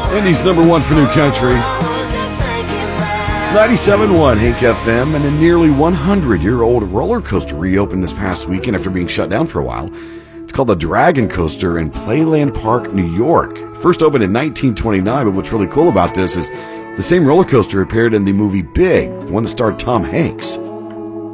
Indy's number one for new country. It's 97.1 Hank FM, and a nearly 100-year-old roller coaster reopened this past weekend after being shut down for a while. It's called the Dragon Coaster in Playland Park, New York. First opened in 1929, but what's really cool about this is the same roller coaster appeared in the movie Big, the one that starred Tom Hanks.